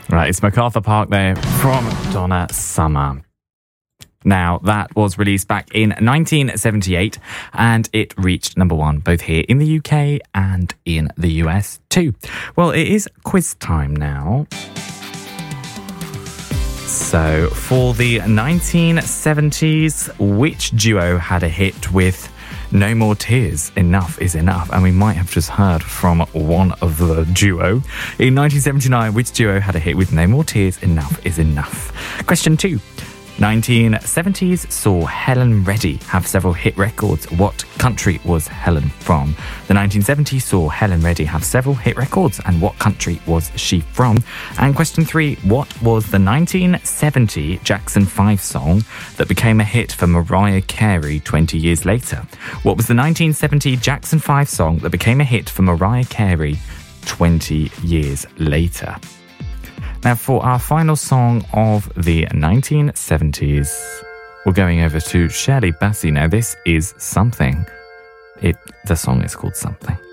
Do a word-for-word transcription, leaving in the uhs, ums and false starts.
Right, it's MacArthur Park there from Donna Summer. Now, that was released back in nineteen seventy-eight and it reached number one both here in the U K and in the U S too. Well, it is quiz time now. So, for the nineteen seventies, which duo had a hit with No More Tears, Enough Is Enough? And we might have just heard from one of the duo. In nineteen seventy-nine, which duo had a hit with No More Tears, Enough Is Enough? Question two. nineteen seventies saw Helen Reddy have several hit records. What country was Helen from? The nineteen seventies saw Helen Reddy have several hit records, and what country was she from? And question three, what was the nineteen seventy Jackson five song that became a hit for Mariah Carey twenty years later? What was the nineteen seventy Jackson five song that became a hit for Mariah Carey twenty years later? Now, for our final song of the nineteen seventies, we're going over to Shirley Bassey. Now, this is Something. It, the song is called Something.